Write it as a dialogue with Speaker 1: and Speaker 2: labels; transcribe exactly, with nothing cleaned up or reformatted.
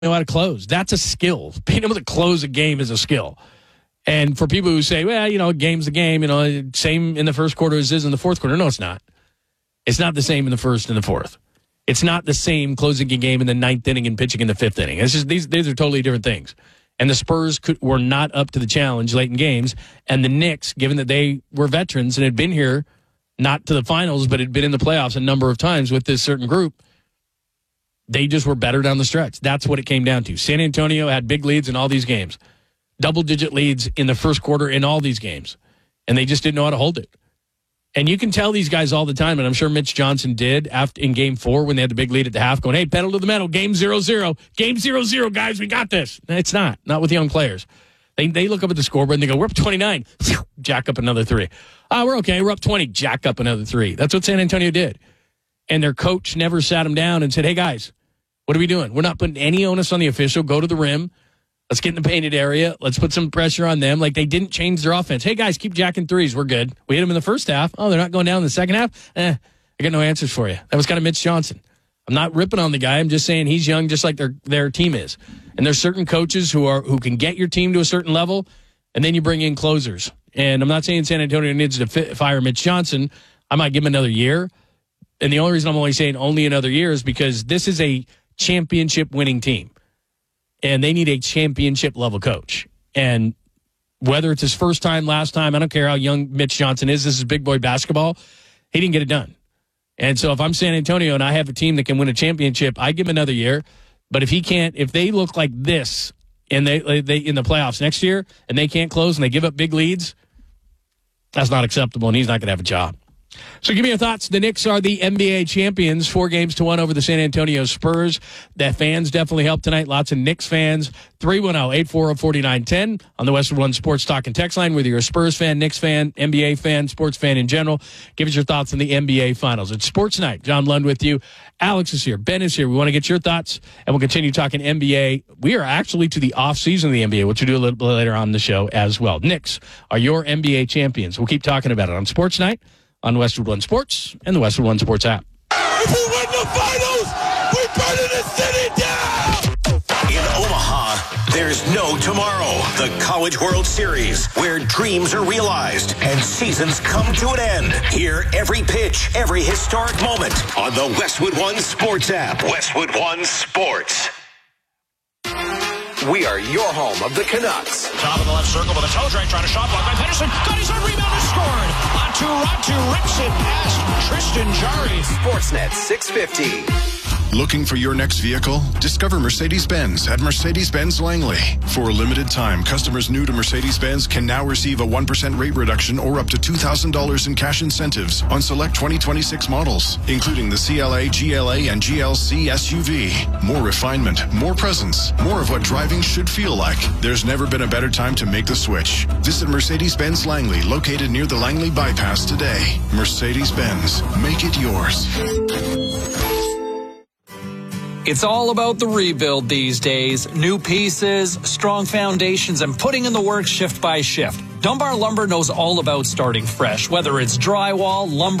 Speaker 1: know how to close. That's a skill. Being able to close a game is a skill. And for people who say, well, you know, game's a game, you know, same in the first quarter as it is in the fourth quarter. No, it's not. It's not the same in the first and the fourth. It's not the same closing a game in the ninth inning and pitching in the fifth inning. It's just these these are totally different things. And the Spurs could, were not up to the challenge late in games. And the Knicks, given that they were veterans and had been here, not to the finals, but had been in the playoffs a number of times with this certain group, they just were better down the stretch. That's what it came down to. San Antonio had big leads in all these games, double-digit leads in the first quarter in all these games, and they just didn't know how to hold it. And you can tell these guys all the time, and I'm sure Mitch Johnson did after in game four when they had the big lead at the half, going, hey, pedal to the metal, game zero zero. Game zero zero, guys, we got this. It's not. Not with young players. They they look up at the scoreboard and they go, we're up twenty-nine. Jack up another three. Oh, we're okay. We're up twenty. Jack up another three. That's what San Antonio did. And their coach never sat them down and said, hey, guys, what are we doing? We're not putting any onus on the official. Go to the rim. Let's get in the painted area. Let's put some pressure on them. Like, they didn't change their offense. Hey, guys, keep jacking threes. We're good. We hit them in the first half. Oh, they're not going down in the second half? Eh, I got no answers for you. That was kind of Mitch Johnson. I'm not ripping on the guy. I'm just saying he's young just like their their team is. And there's certain coaches who are who can get your team to a certain level, and then you bring in closers. And I'm not saying San Antonio needs to fit, fire Mitch Johnson. I might give him another year. And the only reason I'm only saying only another year is because this is a championship-winning team. And they need a championship-level coach. And whether it's his first time, last time, I don't care how young Mitch Johnson is. This is big boy basketball. He didn't get it done. And so if I'm San Antonio and I have a team that can win a championship, I give him another year. But if he can't, if they look like this and they they in the playoffs next year and they can't close and they give up big leads, that's not acceptable, and he's not going to have a job. So give me your thoughts. The Knicks are the N B A champions, four games to one over the San Antonio Spurs. The fans definitely helped tonight. Lots of Knicks fans. three one zero, eight four zero, four nine one zero on the Westwood One Sports Talk and Text line. Whether you're a Spurs fan, Knicks fan, N B A fan, sports fan in general, give us your thoughts on the N B A Finals. It's Sports Night. John Lund with you. Alex is here. Ben is here. We want to get your thoughts, and we'll continue talking N B A. We are actually to the off-season of the N B A, which we'll do a little bit later on in the show as well. Knicks are your N B A champions. We'll keep talking about it on Sports Night, on Westwood One Sports and the Westwood One Sports app.
Speaker 2: If we win the finals, we're burning the city down!
Speaker 3: In Omaha, there's no tomorrow. The College World Series, where dreams are realized and seasons come to an end. Hear every pitch, every historic moment on the Westwood One Sports app. Westwood One Sports. We are your home of the Canucks.
Speaker 4: Top of the left circle with a toe drag, trying to shot block by Pedersen. Got his own rebound and scored. Onto Ratu, rips it past Tristan Jarry.
Speaker 3: Sportsnet six fifty.
Speaker 5: Looking for your next vehicle? Discover Mercedes-Benz at Mercedes-Benz Langley. For a limited time, customers new to Mercedes-Benz can now receive a one percent rate reduction or up to two thousand dollars in cash incentives on select twenty twenty-six models, including the C L A, G L A, and G L C S U V. More refinement, more presence, more of what driving should feel like. There's never been a better time to make the switch. Visit Mercedes-Benz Langley, located near the Langley Bypass today. Mercedes-Benz. Make it yours.
Speaker 6: It's all about the rebuild these days. New pieces, strong foundations, and putting in the work shift by shift. Dunbar Lumber knows all about starting fresh, whether it's drywall, lumber,